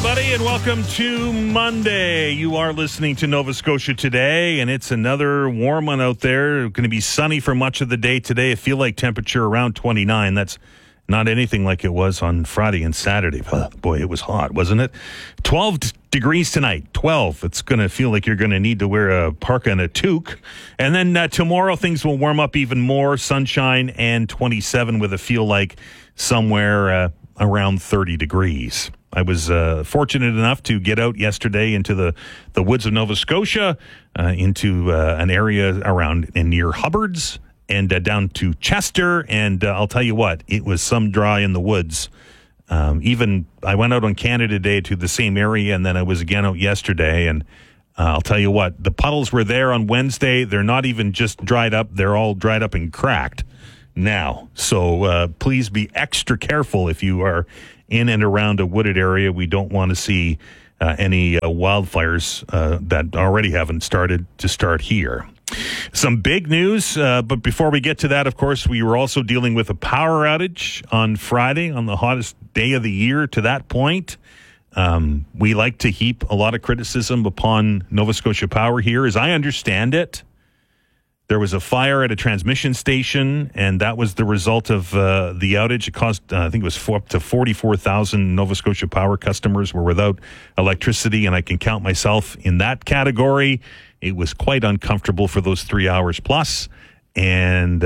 everybody, and welcome to Monday. You are listening to Nova Scotia Today, and it's another warm one out there. Going to be sunny for much of the day today. I feel like temperature around 29. That's not anything like it was on Friday and Saturday. Boy, it was hot, wasn't it? 12 degrees tonight. 12. It's going to feel like you're going to need to wear a parka and a toque. And then tomorrow things will warm up even more. Sunshine and 27 with a feel like somewhere around 30 degrees. I was fortunate enough to get out yesterday into the woods of Nova Scotia, into an area around and near Hubbard's, and down to Chester. And I'll tell you what, it was some dry in the woods. Even I went out on Canada Day to the same area, and then I was again out yesterday. And I'll tell you what, the puddles were there on Wednesday. They're not even just dried up. They're all dried up and cracked now. So please be extra careful if you are in and around a wooded area. We don't want to see any wildfires that already haven't started to start here. Some big news, but before we get to that, of course, we were also dealing with a power outage on Friday, on the hottest day of the year to that point. We like to heap a lot of criticism upon Nova Scotia Power here. As I understand it, there was a fire at a transmission station, and that was the result of the outage. It caused, I think it was up to 44,000 Nova Scotia Power customers were without electricity, and I can count myself in that category. It was quite uncomfortable for those 3 hours plus, and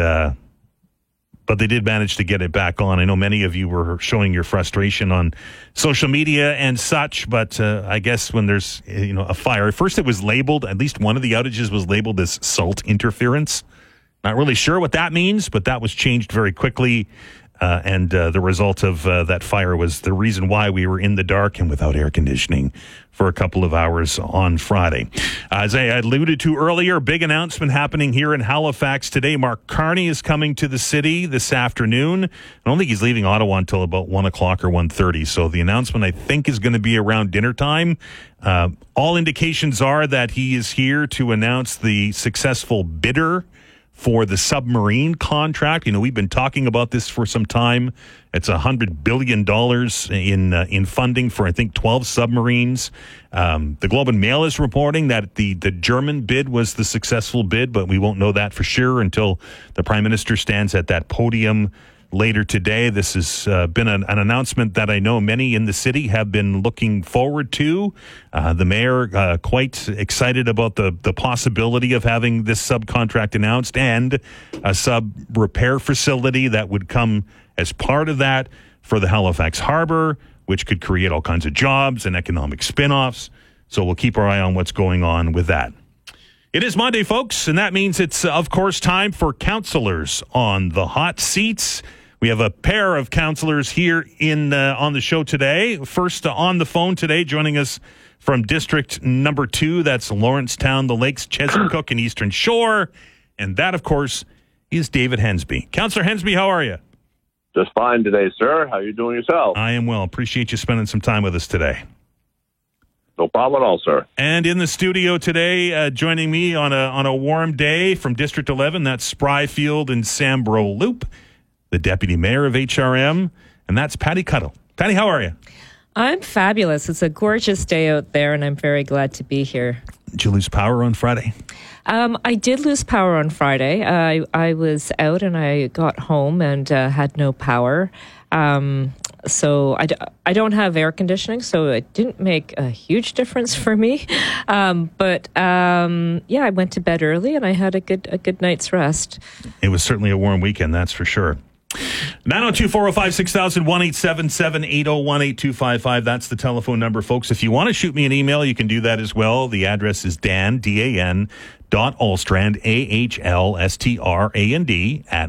but they did manage to get it back on. I know many of you were showing your frustration on social media and such, but I guess when there's a fire, at first it was labeled, at least one of the outages was labeled as salt interference. Not really sure what that means, but that was changed very quickly. And the result of that fire was the reason why we were in the dark and without air conditioning for a couple of hours on Friday. As I alluded to earlier, big announcement happening here in Halifax today. Mark Carney is coming to the city this afternoon. I don't think he's leaving Ottawa until about 1 o'clock or 1:30. So the announcement, I think, is going to be around dinner time. All indications are that he is here to announce the successful bidder for the submarine contract. We've been talking about this for some time. It's $100 billion in funding for, I think, 12 submarines. The Globe and Mail is reporting that the German bid was the successful bid, but we won't know that for sure until the Prime Minister stands at that podium later today. This has been an announcement that I know many in the city have been looking forward to. The mayor quite excited about the possibility of having this subcontract announced, and a sub repair facility that would come as part of that for the Halifax Harbor, which could create all kinds of jobs and economic spin-offs. So we'll keep our eye on what's going on with that. It is Monday, folks, and that means it's, of course, time for counselors on the hot seats. We have a pair of counselors here on the show today. First on the phone today, joining us from District Number 2, that's Lawrencetown, the Lakes, Chesapeake, and Eastern Shore. And that, of course, is David Hensby. Councillor Hensby, how are you? Just fine today, sir. How are you doing yourself? I am well. Appreciate you spending some time with us today. No problem at all, sir. And in the studio today, joining me on a warm day from District 11, that's Spryfield and Sambro Loop, the Deputy Mayor of HRM, and that's Patty Cuddle. Patty, how are you? I'm fabulous. It's a gorgeous day out there, and I'm very glad to be here. Did you lose power on Friday? I did lose power on Friday. I was out and I got home and had no power. So I don't have air conditioning, so it didn't make a huge difference for me. But I went to bed early and I had a good night's rest. It was certainly a warm weekend, that's for sure. 902-405-6000, 1-877-801-8255. That's the telephone number, folks. If you want to shoot me an email, you can do that as well. The address is Dan, D-A-N, .Ahlstrand, A-H-L-S-T-R-A-N-D, at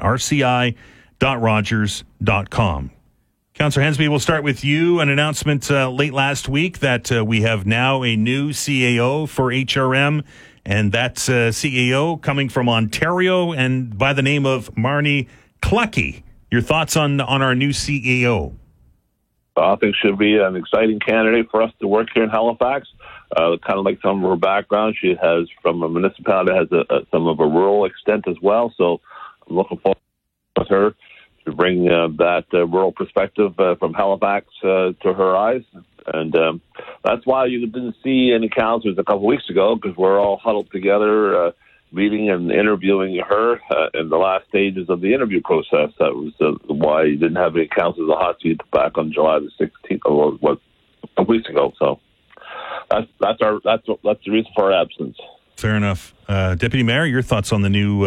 rci.rogers.com. Councillor Hensby, we'll start with you. An announcement late last week that we have now a new CAO for HRM, and that's CAO coming from Ontario and by the name of Marnie Clucky. Your thoughts on our new CAO? I think she'll be an exciting candidate for us to work here in Halifax. Kind of like some of her background, she has from a municipality that has some of a rural extent as well. So I'm looking forward with her to bring that rural perspective from Halifax to her eyes. And that's why you didn't see any councillors a couple of weeks ago, because we're all huddled together, meeting and interviewing her in the last stages of the interview process. That was why you didn't have any councillors on the hot seat back on July the 16th, or what, a couple weeks ago. So that's the reason for our absence. Fair enough. Deputy Mayor, your thoughts on you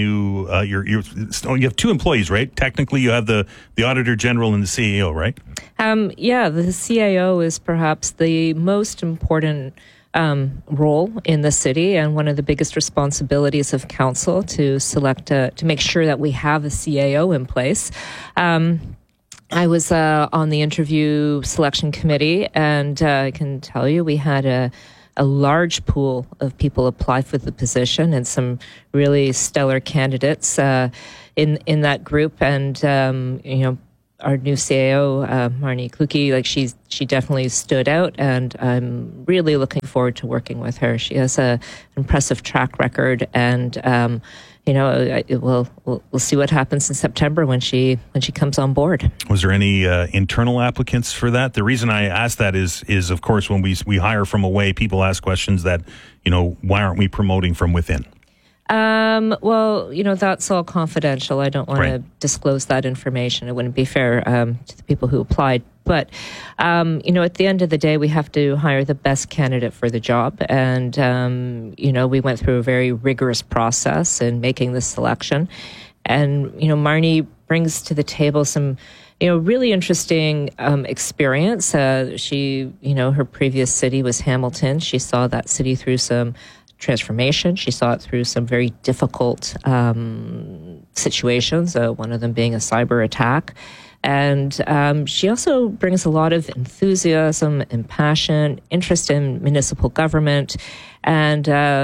have two employees, right? Technically, you have the Auditor General and the CAO, right? Yeah, the CAO is perhaps the most important role in the city, and one of the biggest responsibilities of council to select to make sure that we have a CAO in place. I was on the interview selection committee, and I can tell you we had a large pool of people apply for the position, and some really stellar candidates in that group. And our new CAO, Marnie Kluge, she definitely stood out, and I'm really looking forward to working with her. She has an impressive track record, and we'll see what happens in September when she comes on board. Was there any internal applicants for that? The reason I ask that is of course when we hire from away, people ask questions that why aren't we promoting from within? Well, that's all confidential. I don't want to disclose that information. It wouldn't be fair to the people who applied. But, at the end of the day, we have to hire the best candidate for the job. And, we went through a very rigorous process in making this selection. And, Marnie brings to the table some, really interesting experience. She, her previous city was Hamilton. She saw that city through some transformation. She saw it through some very difficult situations, one of them being a cyber attack. And she also brings a lot of enthusiasm and passion, interest in municipal government, and,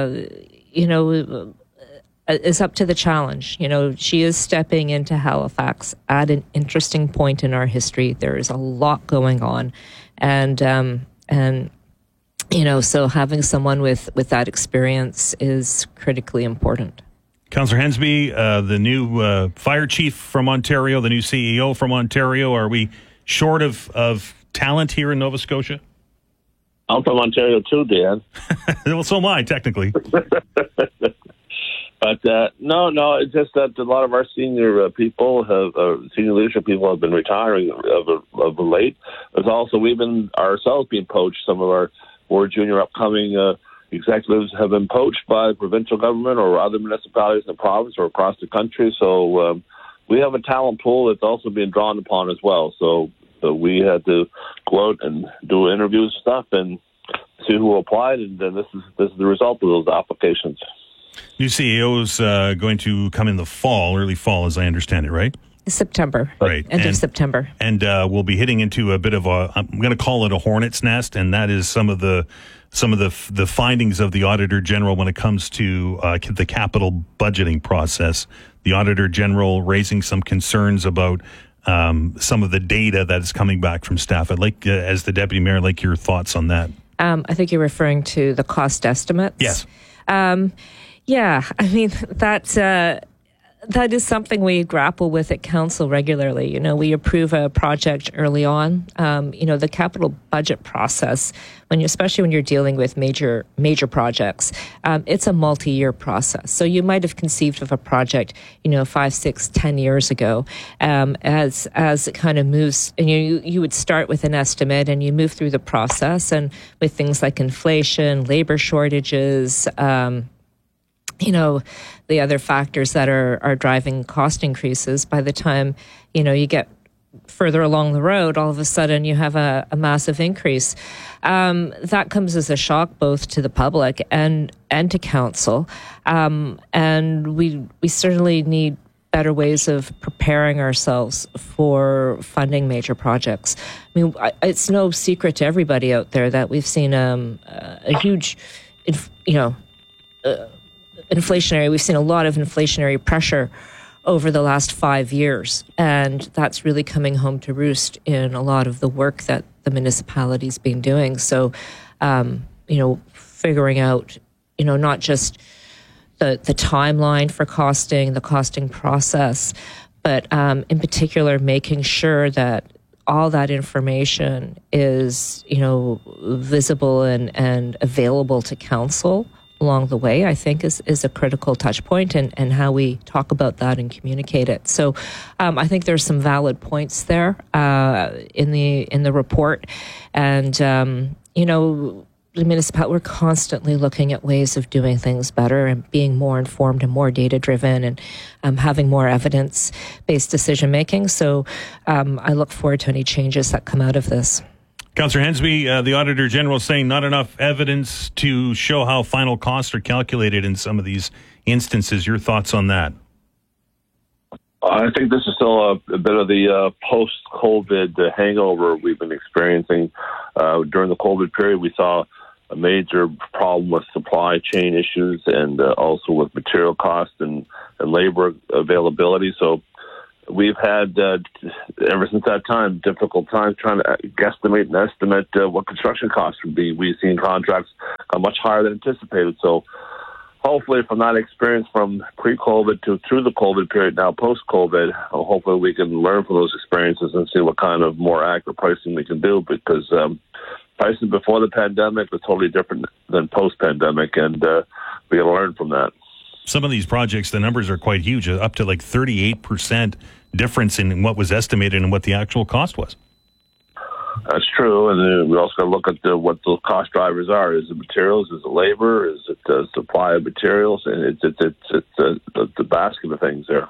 is up to the challenge. She is stepping into Halifax at an interesting point in our history. There is a lot going on. So having someone with that experience is critically important. Councillor Hensby, the new fire chief from Ontario, the new CEO from Ontario, are we short of talent here in Nova Scotia? I'm from Ontario too, Dan. Well, so am I, technically. But no, it's just that a lot of our senior senior leadership people have been retiring of late. There's also, we've been ourselves being poached. Some of our more junior upcoming executives have been poached by the provincial government or other municipalities in the province or across the country. So we have a talent pool that's also being drawn upon as well. So we had to go out and do interviews and stuff and see who applied, and then this is the result of those applications. New CEO is going to come in the fall, early fall, as I understand it, right? September. Right. End of September. And we'll be hitting into a bit of I'm going to call it a hornet's nest, and that is some of the findings of the Auditor General when it comes to the capital budgeting process. The Auditor General raising some concerns about some of the data that is coming back from staff. I'd like, as the Deputy Mayor, your thoughts on that. I think you're referring to the cost estimates. Yes. Yeah, I mean, that is something we grapple with at council regularly. We approve a project early on. The capital budget process, especially when you're dealing with major projects, it's a multi-year process. So you might have conceived of a project, 5, 6, 10 years ago, as it kind of moves, and you would start with an estimate and you move through the process, and with things like inflation, labor shortages, the other factors that are driving cost increases. By the time, you get further along the road, all of a sudden you have a massive increase. That comes as a shock both to the public and to council. And we certainly need better ways of preparing ourselves for funding major projects. I mean, it's no secret to everybody out there that we've seen a huge, inflationary. We've seen a lot of inflationary pressure over the last 5 years, and that's really coming home to roost in a lot of the work that the municipality's been doing. So, figuring out, not just the timeline for the costing process, but in particular making sure that all that information is, visible and available to council along the way, I think is a critical touch point, and how we talk about that and communicate it. So I think there's some valid points there in the report. And, the municipality, we're constantly looking at ways of doing things better and being more informed and more data-driven and having more evidence-based decision-making. So I look forward to any changes that come out of this. Councillor Hensby, the Auditor General, saying not enough evidence to show how final costs are calculated in some of these instances. Your thoughts on that? I think this is still a bit of the post-COVID hangover we've been experiencing. During the COVID period, we saw a major problem with supply chain issues and also with material costs and labor availability. So we've had, ever since that time, difficult times trying to guesstimate and estimate what construction costs would be. We've seen contracts much higher than anticipated. So hopefully from that experience from pre-COVID to through the COVID period, now post-COVID, hopefully we can learn from those experiences and see what kind of more accurate pricing we can do, because pricing before the pandemic was totally different than post-pandemic, and we got to learn from that. Some of these projects, the numbers are quite huge, up to like 38% difference in what was estimated and what the actual cost was. That's true, and we also got to look at what those cost drivers are. Is it materials? Is it labor? Is it supply of materials? And it's the basket of things there.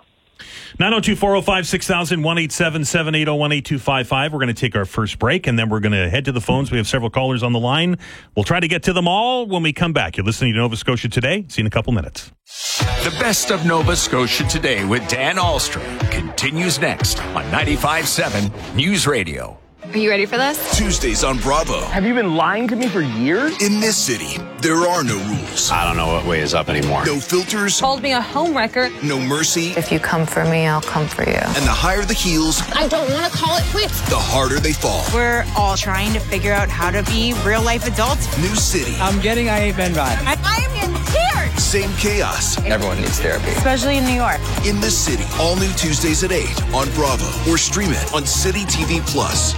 902-405-6000, 1-877-801-8255. We're going to take our first break, and then we're going to head to the phones. We have several callers on the line. We'll try to get to them all when we come back. You're listening to Nova Scotia Today. See you in a couple minutes. The best of Nova Scotia Today with Dan Ahlstrom continues next on 95.7 News Radio. Are you ready for this? Tuesdays on Bravo. Have you been lying to me for years? In this city, there are no rules. I don't know what way is up anymore. No filters. Called me a homewrecker. No mercy. If you come for me, I'll come for you. And the higher the heels, I don't want to call it quits. the harder they fall. We're all trying to figure out how to be real-life adults. New city. I'm getting I Ain't Been Bad. I'm in tears. Same chaos. Everyone needs therapy. Especially in New York. In this city. All new Tuesdays at 8 on Bravo. Or stream it on City TV Plus.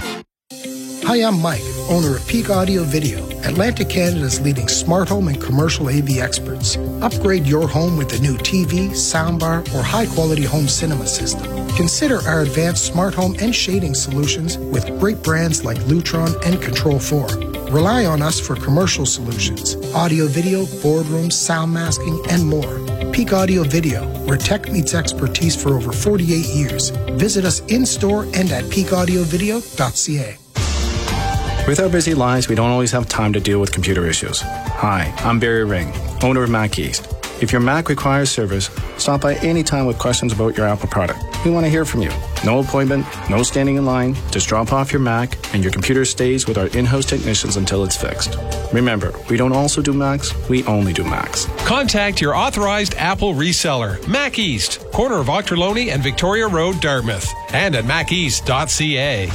Hi, I'm Mike, owner of Peak Audio Video, Atlantic Canada's leading smart home and commercial AV experts. Upgrade your home with a new TV, soundbar, or high-quality home cinema system. Consider our advanced smart home and shading solutions with great brands like Lutron and Control4. Rely on us for commercial solutions, audio, video, boardrooms, sound masking, and more. Peak Audio Video, where tech meets expertise for over 48 years. Visit us in-store and at peakaudiovideo.ca. With our busy lives, we don't always have time to deal with computer issues. Hi, I'm Barry Ring, owner of Mac East. If your Mac requires service, stop by anytime with questions about your Apple product. We want to hear from you. No appointment, no standing in line. Just drop off your Mac and your computer stays with our in-house technicians until it's fixed. Remember, we don't also do Macs, we only do Macs. Contact your authorized Apple reseller, Mac East, corner of Ochterlony and Victoria Road, Dartmouth, and at maceast.ca.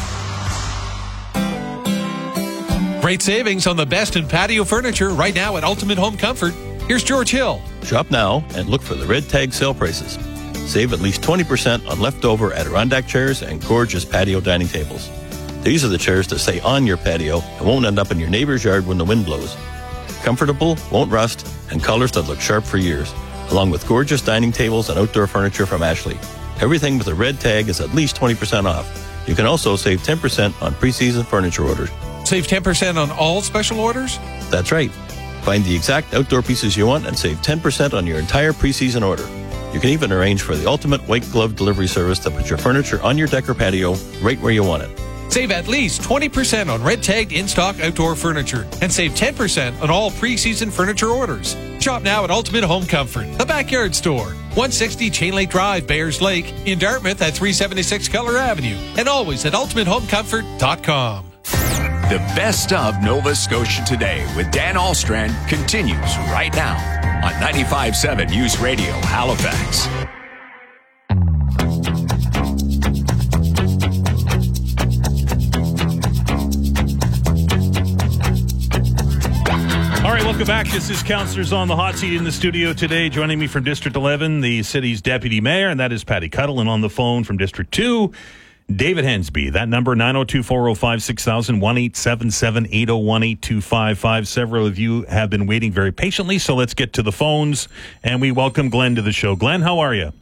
Great savings on the best in patio furniture right now at Ultimate Home Comfort. Here's George Hill. Shop now and look for the red tag sale prices. Save at least 20% on leftover Adirondack chairs and gorgeous patio dining tables. These are the chairs that stay on your patio and won't end up in your neighbor's yard when the wind blows. Comfortable, won't rust, and colors that look sharp for years, along with gorgeous dining tables and outdoor furniture from Ashley. Everything with a red tag is at least 20% off. You can also save 10% on pre-season furniture orders. Save 10% on all special orders? That's right. Find the exact outdoor pieces you want and save 10% on your entire pre-season order. You can even arrange for the ultimate white glove delivery service to put your furniture on your deck or patio right where you want it. Save at least 20% on red-tagged in-stock outdoor furniture and save 10% on all pre-season furniture orders. Shop now at Ultimate Home Comfort, the backyard store. 160 Chain Lake Drive, Bayers Lake, in Dartmouth at 376 Keller Avenue, and always at ultimatehomecomfort.com. The best of Nova Scotia Today with Dan Ahlstrom continues right now on 95.7 News Radio, Halifax. All right, welcome back. This is Councillors on the Hot Seat in the studio today. Joining me from District 11, the city's deputy mayor, and that is Patty Cuddle, and on the phone from District 2, David Hensby, that number 902-405-6000, 1-877-801-8255. Several of you have been waiting very patiently, so let's get to the phones, and we welcome Glenn to the show. Glenn, how are you?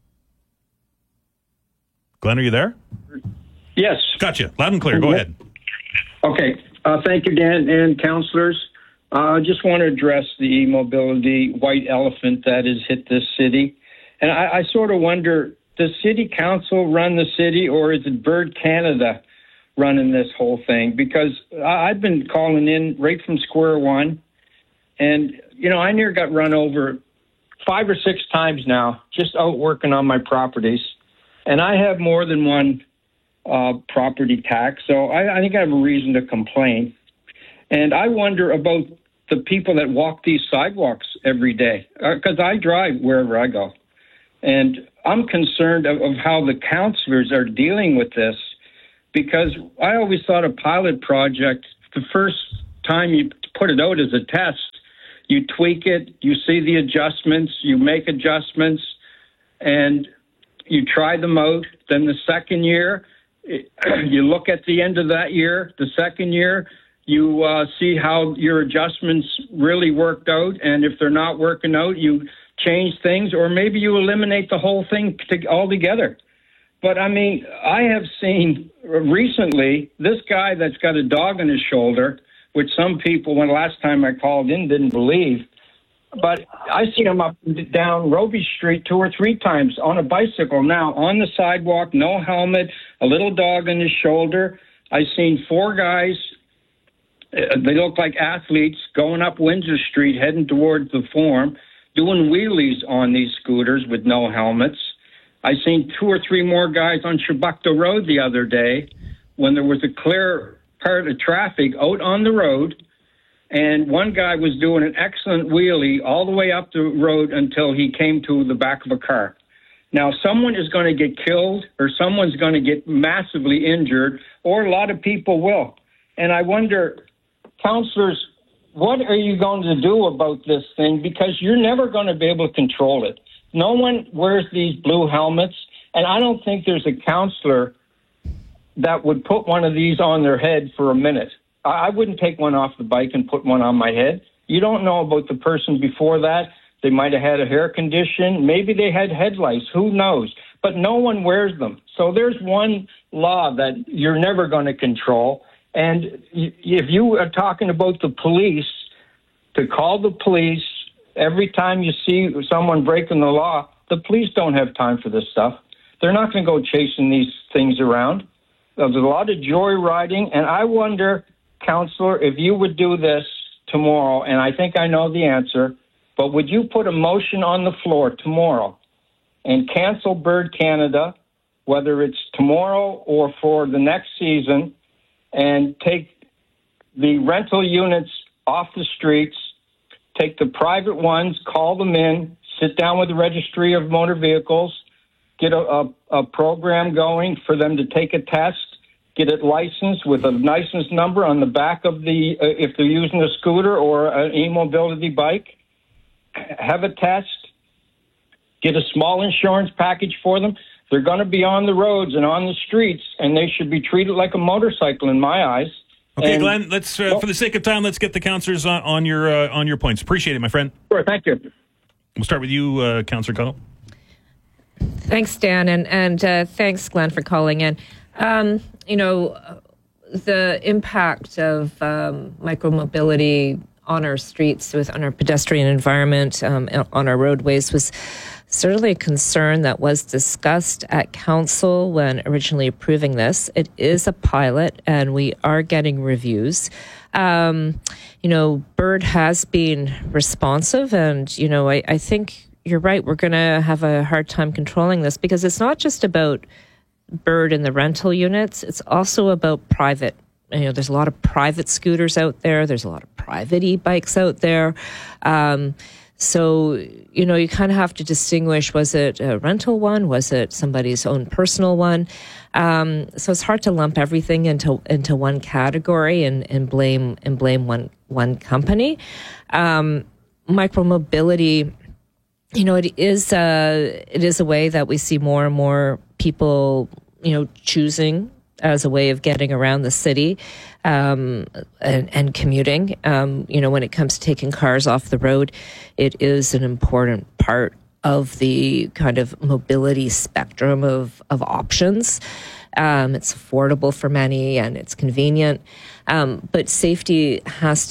Glenn, are you there? Yes. Gotcha. Loud and clear. Go ahead. Okay. Thank you, Dan and counselors. I just want to address the e-mobility white elephant that has hit this city. And I sort of wonder, does City Council run the city, or is it Bird Canada running this whole thing? Because I've been calling in right from square one, and, I near got run over 5 or 6 times now, just out working on my properties. And I have more than one property tax, so I think I have a reason to complain. And I wonder about the people that walk these sidewalks every day, because I drive wherever I go. And I'm concerned of how the councilors are dealing with this, because I always thought a pilot project, the first time you put it out as a test, you tweak it, you see the adjustments, you make adjustments, and you try them out. Then the second year, you look at the end of that year. The second year, you see how your adjustments really worked out. And if they're not working out, you change things, or maybe you eliminate the whole thing altogether. But, I mean, I have seen recently this guy that's got a dog on his shoulder, which some people, when last time I called in, didn't believe. But I seen him up down Roby Street 2 or 3 times on a bicycle now, on the sidewalk, no helmet, a little dog on his shoulder. I seen 4 guys, they look like athletes, going up Windsor Street, heading towards the Forum, doing wheelies on these scooters with no helmets. I seen 2 or 3 more guys on Chebucto Road the other day when there was a clear part of traffic out on the road. And one guy was doing an excellent wheelie all the way up the road until he came to the back of a car. Now, someone is going to get killed, or someone's going to get massively injured, or a lot of people will. And I wonder, councillors, what are you going to do about this thing? Because you're never going to be able to control it. No one wears these blue helmets, and I don't think there's a councillor that would put one of these on their head for a minute. I wouldn't take one off the bike and put one on my head. You don't know about the person before that. They might have had a hair condition. Maybe they had headlights. Who knows? But no one wears them. So there's one law that you're never going to control. And if you are talking about the police, to call the police every time you see someone breaking the law, the police don't have time for this stuff. They're not going to go chasing these things around. There's a lot of joyriding, and I wonder, Councillor, if you would do this tomorrow, and I think I know the answer, but would you put a motion on the floor tomorrow and cancel Bird Canada, whether it's tomorrow or for the next season, and take the rental units off the streets, take the private ones, call them in, sit down with the Registry of Motor Vehicles, get a program going for them to take a test, get it licensed with a license number on the back of the, if they're using a scooter or an e-mobility bike, have a test, get a small insurance package for them. They're going to be on the roads and on the streets, and they should be treated like a motorcycle in my eyes. Okay, and, Glenn, let's for the sake of time, let's get the councillors on your points. Appreciate it, my friend. Sure, thank you. We'll start with you, Councillor Connell. Thanks, Dan, and thanks, Glenn, for calling in. The impact of micromobility on our streets, on our pedestrian environment, on our roadways was certainly a concern that was discussed at council when originally approving this. It is a pilot, and we are getting reviews. Bird has been responsive, and, I think you're right. We're going to have a hard time controlling this because it's not just about Bird and the rental units. It's also about private. There's a lot of private scooters out there. There's a lot of private e-bikes out there. So, you kind of have to distinguish, was it a rental one? Was it somebody's own personal one? So it's hard to lump everything into one category and blame one company. Micromobility, it is a way that we see more and more people choosing as a way of getting around the city and commuting. When it comes to taking cars off the road, it is an important part of the kind of mobility spectrum of options. It's affordable for many and it's convenient. But safety has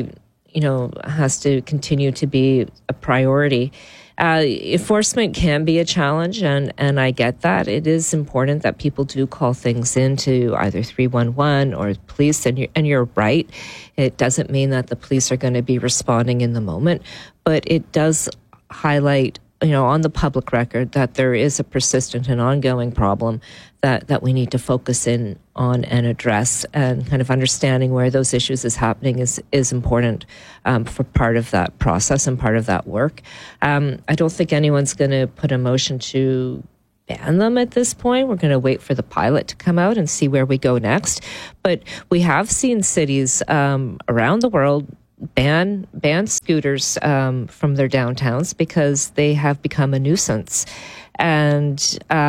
to continue to be a priority. Enforcement can be a challenge, and I get that. It is important that people do call things into either 311 or police, and you're right. It doesn't mean that the police are going to be responding in the moment, but it does highlight, on the public record, that there is a persistent and ongoing problem that we need to focus in on and address, and kind of understanding where those issues is happening is important for part of that process and part of that work. I don't think anyone's going to put a motion to ban them at this point. We're going to wait for the pilot to come out and see where we go next. But we have seen cities around the world ban scooters from their downtowns because they have become a nuisance. And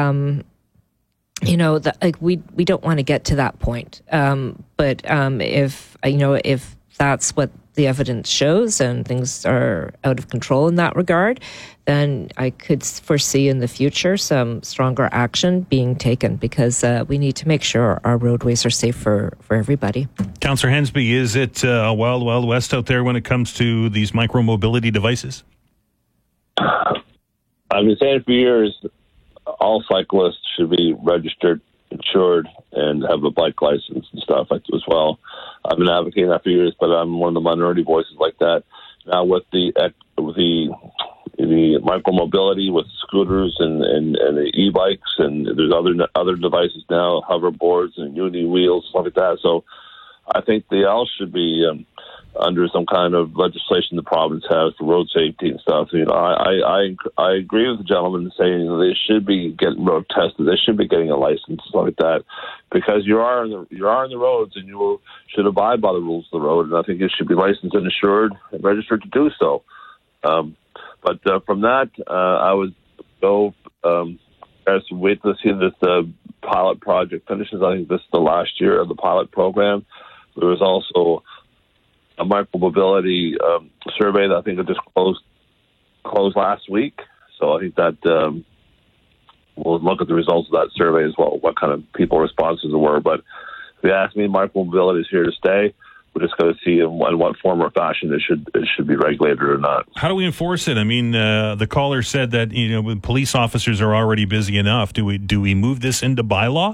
we don't want to get to that point. But if that's what the evidence shows and things are out of control in that regard, then I could foresee in the future some stronger action being taken, because we need to make sure our roadways are safe for everybody. Councillor Hensby, is it a wild, wild west out there when it comes to these micro-mobility devices? I've been saying for years, all cyclists should be registered, insured, and have a bike license and stuff as well. I've been advocating that for years, but I'm one of the minority voices like that. Now with the micromobility, with scooters and the e-bikes, and there's other devices now, hoverboards and uni wheels, stuff like that. So I think they all should be under some kind of legislation the province has for road safety and stuff. I agree with the gentleman saying they should be getting road tested. They should be getting a license, stuff like that, because you are in the roads and you should abide by the rules of the road. And I think you should be licensed and insured and registered to do so. But from that, I would go wait to see this pilot project finishes. I think this is the last year of the pilot program. There was also a micromobility survey that I think it just closed last week. So I think that we'll look at the results of that survey as well, what kind of people responses there were. But if you ask me, micromobility is here to stay. We're just going to see in what form or fashion it should be regulated or not. How do we enforce it? I mean, the caller said that police officers are already busy enough. Do we move this into bylaw?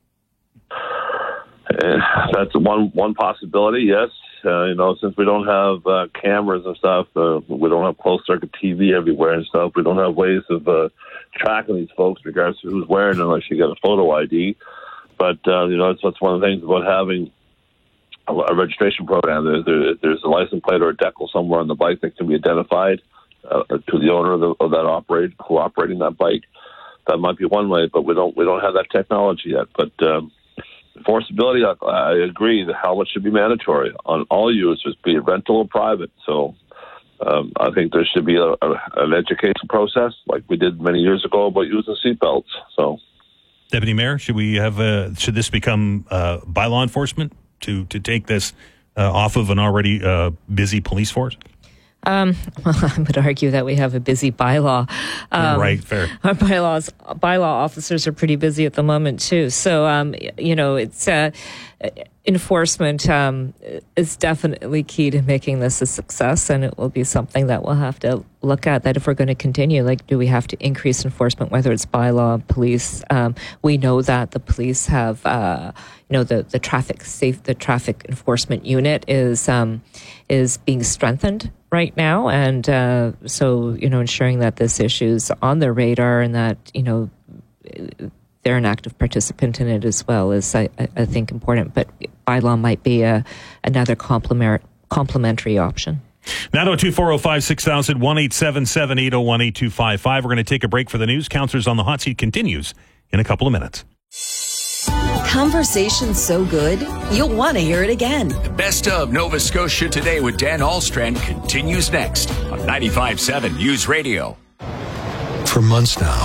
That's one possibility. Yes. Since we don't have cameras and stuff, we don't have closed circuit TV everywhere and stuff. We don't have ways of tracking these folks in regards to who's wearing it unless you get a photo ID. But that's one of the things about having a registration program. There's a license plate or a decal somewhere on the bike that can be identified to the owner of that operating that bike. That might be one way, but we don't have that technology yet. But enforceability, I agree. The helmet should be mandatory on all users, be it rental or private. So I think there should be an education process like we did many years ago about using seatbelts. So, Deputy Mayor, should this become bylaw enforcement to take this off of an already busy police force? Well, I would argue that we have a busy bylaw. Right, fair. Our bylaw officers are pretty busy at the moment too. So, it's enforcement is definitely key to making this a success, and it will be something that we'll have to look at. That if we're going to continue, do we have to increase enforcement, whether it's bylaw, police? We know that the police have, the traffic enforcement unit is being strengthened right now, and so ensuring that this issue's on their radar and that they're an active participant in it as well is I think important. But bylaw might be another complementary option. 902-405-6000, 1-877-801-8255. We're going to take a break for the news. Councillors on the Hot Seat continues in a couple of minutes. Conversation's so good, you'll want to hear it again. The Best of Nova Scotia Today with Dan Ahlstrand continues next on 95.7 News Radio. For months now,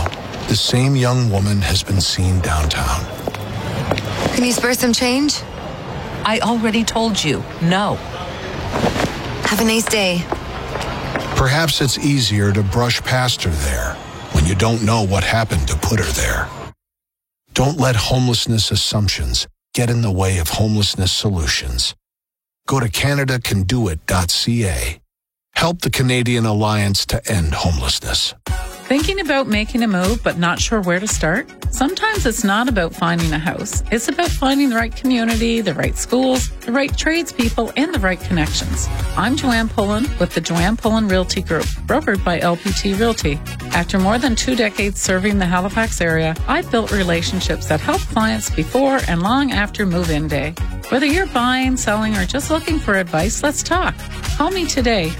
the same young woman has been seen downtown. Can you spare some change? I already told you, no. Have a nice day. Perhaps it's easier to brush past her there when you don't know what happened to put her there. Don't let homelessness assumptions get in the way of homelessness solutions. Go to CanadaCanDoIt.ca. Help the Canadian Alliance to End Homelessness. Thinking about making a move but not sure where to start? Sometimes it's not about finding a house. It's about finding the right community, the right schools, the right tradespeople, and the right connections. I'm Joanne Pullen with the Joanne Pullen Realty Group, brokered by LPT Realty. After more than 2 decades serving the Halifax area, I've built relationships that help clients before and long after move-in day. Whether you're buying, selling, or just looking for advice, let's talk. Call me today,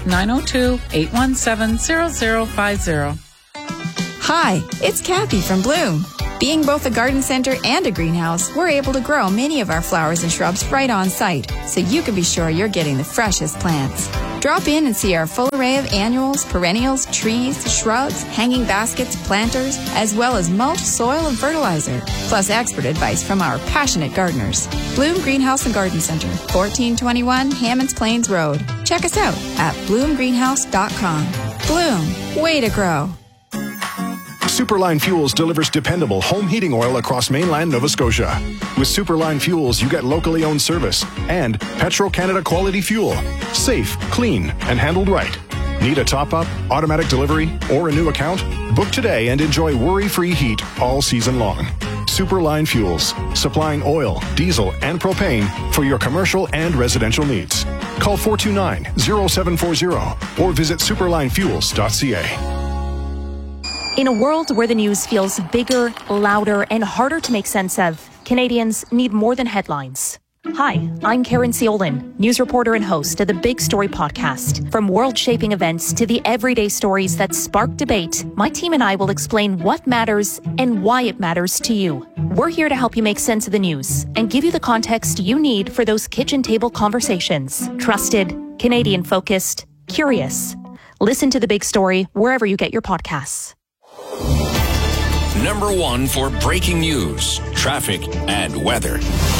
902-817-0050. Hi, it's Kathy from Bloom. Being both a garden center and a greenhouse, we're able to grow many of our flowers and shrubs right on site, so you can be sure you're getting the freshest plants. Drop in and see our full array of annuals, perennials, trees, shrubs, hanging baskets, planters, as well as mulch, soil, and fertilizer, plus expert advice from our passionate gardeners. Bloom Greenhouse and Garden Center, 1421 Hammonds Plains Road. Check us out at bloomgreenhouse.com. Bloom, way to grow. Superline Fuels delivers dependable home heating oil across mainland Nova Scotia. With Superline Fuels, you get locally owned service and Petro-Canada quality fuel. Safe, clean, and handled right. Need a top-up, automatic delivery, or a new account? Book today and enjoy worry-free heat all season long. Superline Fuels, supplying oil, diesel, and propane for your commercial and residential needs. Call 429-0740 or visit superlinefuels.ca. In a world where the news feels bigger, louder, and harder to make sense of, Canadians need more than headlines. Hi, I'm Karen Seolin, news reporter and host of the Big Story podcast. From world-shaping events to the everyday stories that spark debate, my team and I will explain what matters and why it matters to you. We're here to help you make sense of the news and give you the context you need for those kitchen table conversations. Trusted, Canadian-focused, curious. Listen to The Big Story wherever you get your podcasts. Number 1 for breaking news, traffic, and weather.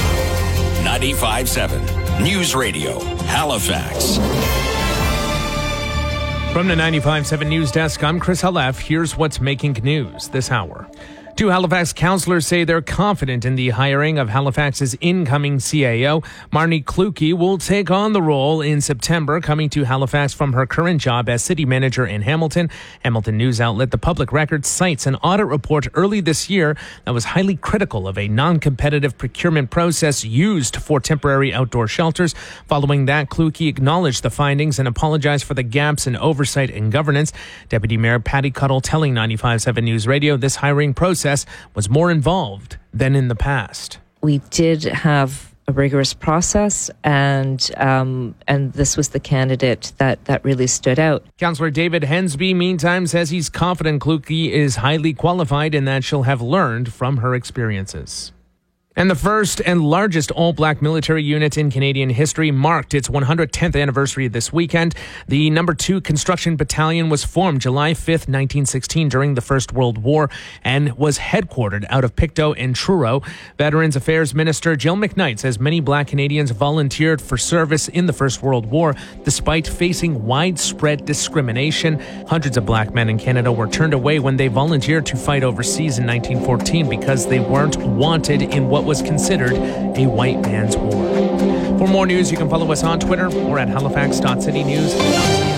95.7 News Radio, Halifax. From the 95.7 News Desk, I'm Chris Halef. Here's what's making news this hour. 2 Halifax councillors say they're confident in the hiring of Halifax's incoming CAO. Marnie Kluge will take on the role in September, coming to Halifax from her current job as city manager in Hamilton. Hamilton news outlet The Public Record cites an audit report early this year that was highly critical of a non-competitive procurement process used for temporary outdoor shelters. Following that, Kluge acknowledged the findings and apologized for the gaps in oversight and governance. Deputy Mayor Patty Cuddle telling 95.7 News Radio this hiring process was more involved than in the past. We did have a rigorous process, and this was the candidate that really stood out. Councillor David Hensby, meantime, says he's confident Kluge is highly qualified and that she'll have learned from her experiences. And the first and largest all-black military unit in Canadian history marked its 110th anniversary this weekend. The No. 2 Construction Battalion was formed July 5th, 1916 during the First World War and was headquartered out of Pictou and Truro. Veterans Affairs Minister Jill McKnight says many black Canadians volunteered for service in the First World War despite facing widespread discrimination. Hundreds of black men in Canada were turned away when they volunteered to fight overseas in 1914 because they weren't wanted in what was considered a white man's war. For more news, you can follow us on Twitter or at halifax.citynews.ca.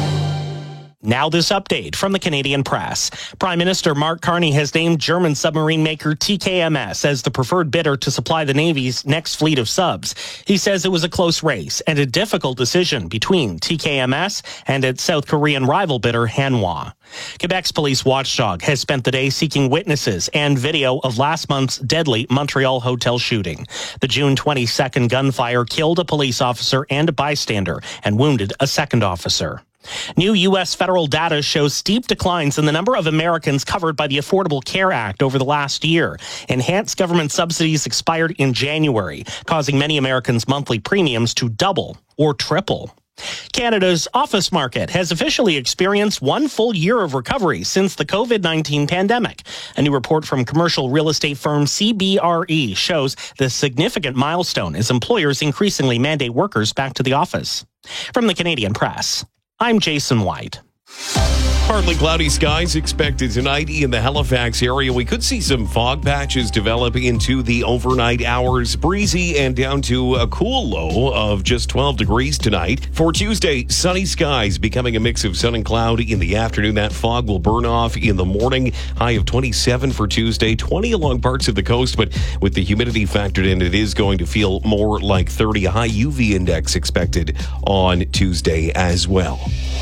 Now this update from the Canadian Press. Prime Minister Mark Carney has named German submarine maker TKMS as the preferred bidder to supply the Navy's next fleet of subs. He says it was a close race and a difficult decision between TKMS and its South Korean rival bidder Hanwha. Quebec's police watchdog has spent the day seeking witnesses and video of last month's deadly Montreal hotel shooting. The June 22nd gunfire killed a police officer and a bystander and wounded a second officer. New U.S. federal data shows steep declines in the number of Americans covered by the Affordable Care Act over the last year. Enhanced government subsidies expired in January, causing many Americans' monthly premiums to double or triple. Canada's office market has officially experienced one full year of recovery since the COVID-19 pandemic. A new report from commercial real estate firm CBRE shows the significant milestone as employers increasingly mandate workers back to the office. From the Canadian Press, I'm Jason White. Partly cloudy skies expected tonight in the Halifax area. We could see some fog patches develop into the overnight hours. Breezy and down to a cool low of just 12 degrees tonight. For Tuesday, sunny skies becoming a mix of sun and cloud in the afternoon. That fog will burn off in the morning. High of 27 for Tuesday, 20 along parts of the coast, but with the humidity factored in, it is going to feel more like 30. A high UV index expected on Tuesday as well.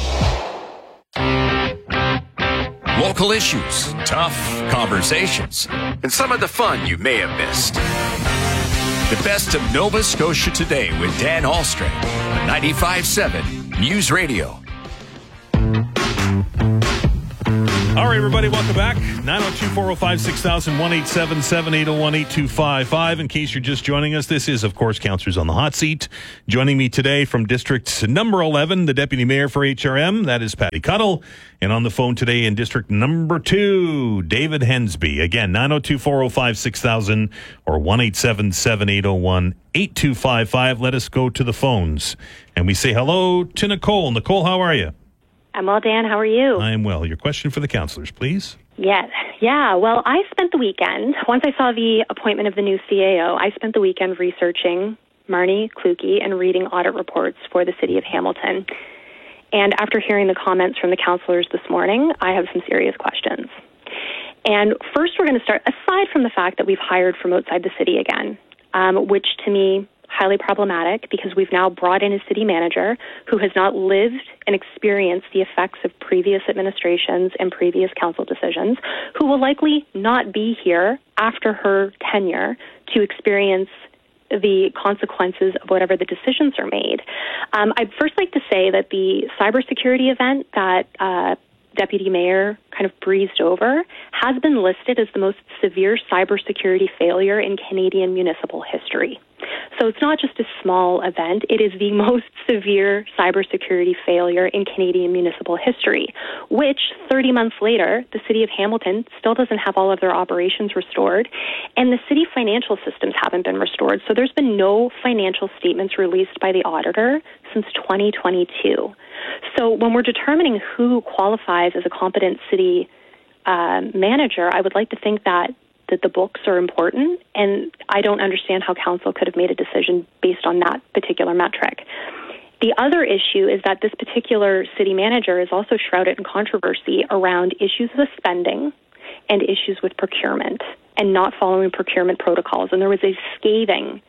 Local issues, tough conversations, and some of the fun you may have missed. The best of Nova Scotia Today with Dan Ahlstrom on 95.7 News Radio. All right, everybody, welcome back. 902-405-6000, 1-877-781-8255. In case you're just joining us, this is, of course, Councillors on the Hot Seat. Joining me today from District number 11, the Deputy Mayor for HRM, that is Patty Cuddle. And on the phone today in District number 2, David Hensby. Again, 902-405-6000 or 1-877-781-8255. Let us go to the phones. And we say hello to Nicole. Nicole, how are you? I'm well, Dan. How are you? I am well. Your question for the councillors, please. Yes. Yeah. Well, I spent the weekend, once I saw the appointment of the new CAO, I spent the weekend researching Marnie Kluge and reading audit reports for the City of Hamilton. And after hearing the comments from the councillors this morning, I have some serious questions. And first, we're going to start, aside from the fact that we've hired from outside the city again, which to me, highly problematic because we've now brought in a city manager who has not lived and experienced the effects of previous administrations and previous council decisions, who will likely not be here after her tenure to experience the consequences of whatever the decisions are made. I'd first like to say that the cybersecurity event that Deputy Mayor kind of breezed over has been listed as the most severe cybersecurity failure in Canadian municipal history. So it's not just a small event, it is the most severe cybersecurity failure in Canadian municipal history, which 30 months later, the City of Hamilton still doesn't have all of their operations restored, and the city financial systems haven't been restored. So there's been no financial statements released by the auditor since 2022. So when we're determining who qualifies as a competent city manager, I would like to think that the books are important, and I don't understand how council could have made a decision based on that particular metric. The other issue is that this particular city manager is also shrouded in controversy around issues with spending and issues with procurement and not following procurement protocols. And there was a scathing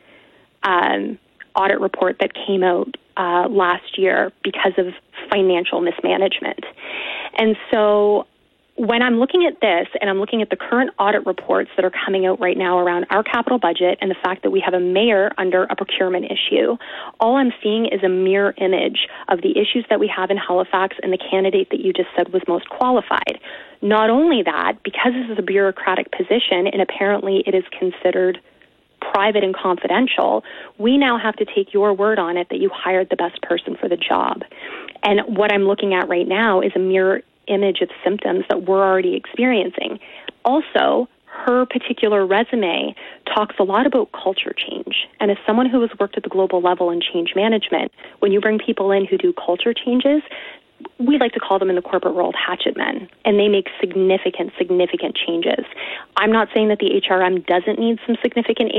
audit report that came out last year because of financial mismanagement. And so when I'm looking at this and I'm looking at the current audit reports that are coming out right now around our capital budget and the fact that we have a mayor under a procurement issue, all I'm seeing is a mirror image of the issues that we have in Halifax and the candidate that you just said was most qualified. Not only that, because this is a bureaucratic position and apparently it is considered private and confidential, we now have to take your word on it that you hired the best person for the job. And what I'm looking at right now is a mirror image of symptoms that we're already experiencing. Also, her particular resume talks a lot about culture change. And as someone who has worked at the global level in change management, when you bring people in who do culture changes, we like to call them in the corporate world hatchet men, and they make significant changes. I'm not saying that the HRM doesn't need some significant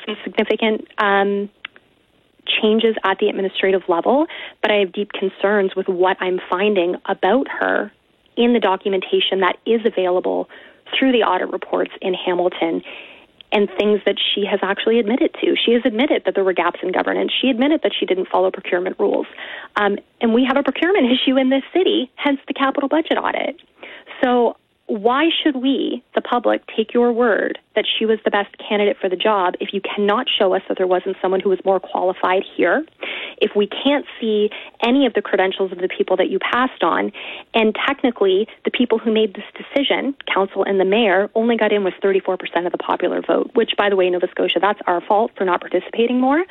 changes at the administrative level, but I have deep concerns with what I'm finding about her in the documentation that is available through the audit reports in Hamilton and things that she has actually admitted to. She has admitted that there were gaps in governance. She admitted that she didn't follow procurement rules. And we have a procurement issue in this city, hence the capital budget audit. So why should we, the public, take your word that she was the best candidate for the job if you cannot show us that there wasn't someone who was more qualified here, if we can't see any of the credentials of the people that you passed on, and technically the people who made this decision, council and the mayor, only got in with 34% of the popular vote, which, by the way, Nova Scotia, that's our fault for not participating more.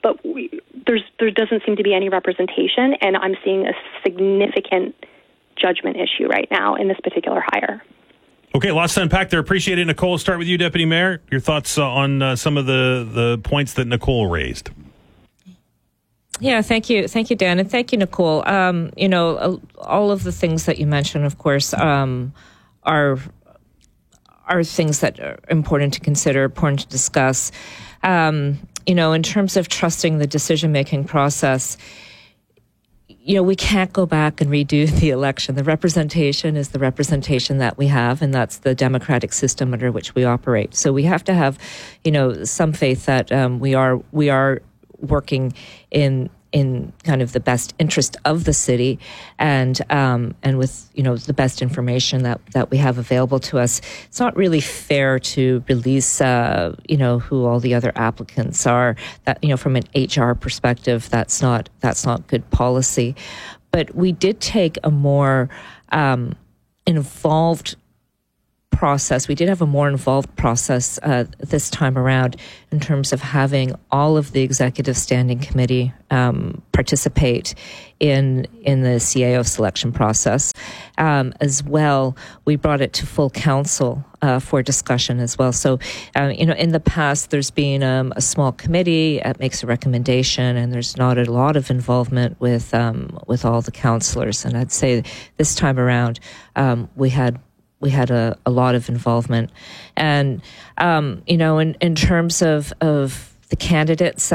but there doesn't seem to be any representation, and I'm seeing a significant judgment issue right now in this particular hire. Okay, lots to unpack there. Appreciate it, Nicole. Start with you, Deputy Mayor. Your thoughts on some of the points that Nicole raised. Yeah, thank you, Dan, and thank you, Nicole. All of the things that you mentioned, of course, are things that are important to consider, important to discuss. In terms of trusting the decision-making process, we can't go back and redo the election. The representation is the representation that we have, and that's the democratic system under which we operate. So we have to have, some faith that we are working in kind of the best interest of the city, and with the best information that we have available to us. It's not really fair to release who all the other applicants are. That from an HR perspective, that's not good policy. But we did take a more involved process. We did have a more involved process this time around in terms of having all of the executive standing committee participate in the CAO selection process. As well, we brought it to full council for discussion as well. So, in the past, there's been a small committee that makes a recommendation, and there's not a lot of involvement with all the councillors. And I'd say this time around, we had a lot of involvement. And, in terms of the candidates,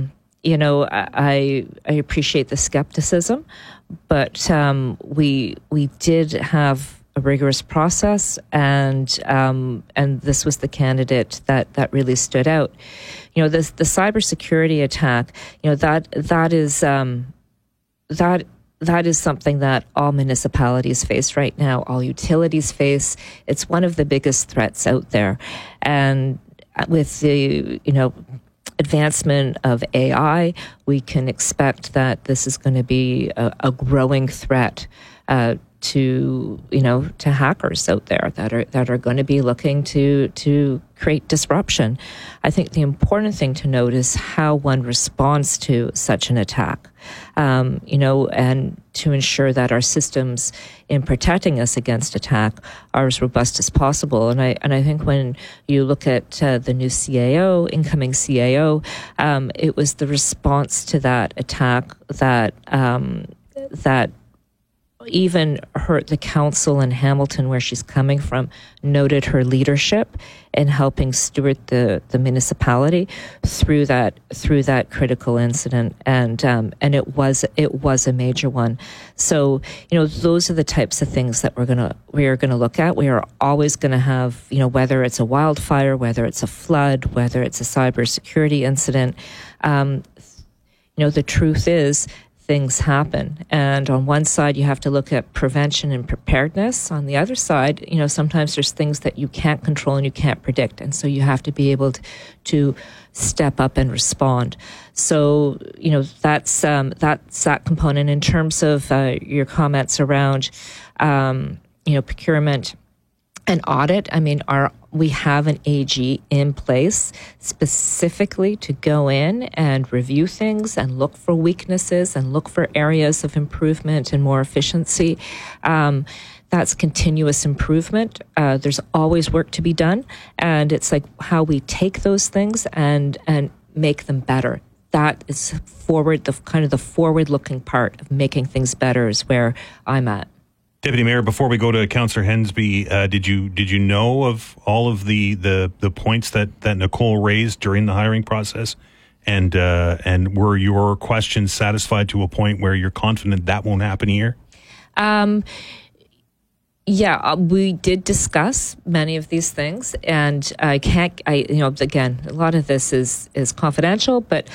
I appreciate the skepticism, but we did have a rigorous process, and this was the candidate that really stood out. The cybersecurity attack, that is something that all municipalities face right now, all utilities face. It's one of the biggest threats out there. And with the, advancement of AI, we can expect that this is going to be a growing threat to hackers out there that are going to be looking to create disruption. I think the important thing to note is how one responds to such an attack, and to ensure that our systems in protecting us against attack are as robust as possible. And I think when you look at the new CAO, incoming CAO, it was the response to that attack that even the council in Hamilton, where she's coming from, noted her leadership in helping steward the municipality through that critical incident, and it was a major one. So those are the types of things that we are gonna look at. We are always gonna have whether it's a wildfire, whether it's a flood, whether it's a cybersecurity incident. The truth is, things happen. And on one side, you have to look at prevention and preparedness. On the other side, sometimes there's things that you can't control and you can't predict. And so you have to be able to step up and respond. So, that's that component. In terms of your comments around, procurement and audit, we have an AG in place specifically to go in and review things and look for weaknesses and look for areas of improvement and more efficiency. That's continuous improvement. There's always work to be done, and it's like how we take those things and make them better. That is the forward-looking part of making things better is where I'm at. Deputy Mayor, before we go to Councillor Hensby, did you know of all of the points that Nicole raised during the hiring process, and were your questions satisfied to a point where you're confident that won't happen here? Yeah, we did discuss many of these things, and again, a lot of this is confidential, but.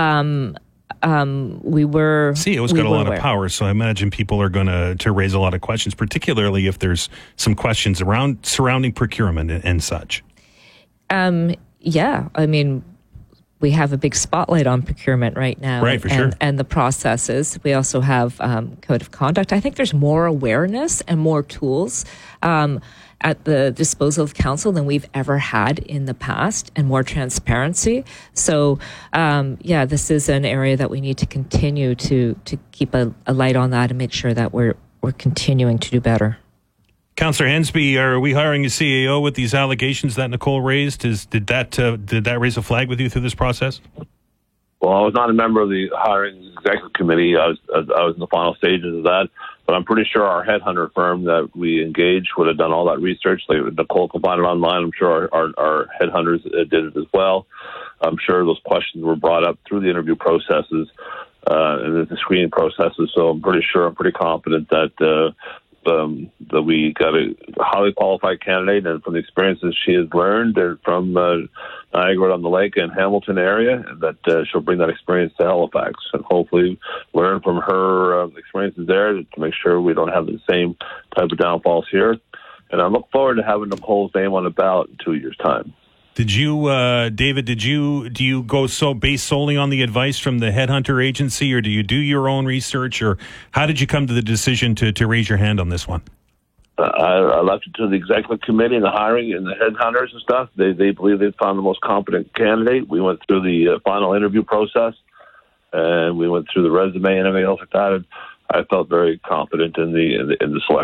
We were... CAO's got a lot of power, so I imagine people are going to raise a lot of questions, particularly if there's some questions surrounding procurement and such. We have a big spotlight on procurement right now. Right, for sure. And the processes. We also have code of conduct. I think there's more awareness and more tools. at the disposal of council than we've ever had in the past, and more transparency. So, this is an area that we need to continue to keep a light on that and make sure that we're continuing to do better. Councillor Hensby, are we hiring a CAO with these allegations that Nicole raised? Did that raise a flag with you through this process? Well, I was not a member of the hiring executive committee. I was in the final stages of that, but I'm pretty sure our headhunter firm that we engaged would have done all that research. Nicole can find it online. I'm sure our headhunters did it as well. I'm sure those questions were brought up through the interview processes and the screening processes. So I'm pretty confident that we got a highly qualified candidate, and from the experiences she has learned from Niagara-on-the-Lake and Hamilton area, that she'll bring that experience to Halifax and hopefully learn from her experiences there to make sure we don't have the same type of downfalls here. And I look forward to having Nicole's name on the ballot in 2 years' time. Did you, David, do you go based solely on the advice from the headhunter agency, or do you do your own research, or how did you come to the decision to raise your hand on this one? I left it to the executive committee and the hiring and the headhunters and stuff. They believe they found the most competent candidate. We went through the final interview process, and we went through the resume and everything else like that. And I felt very confident in the selection.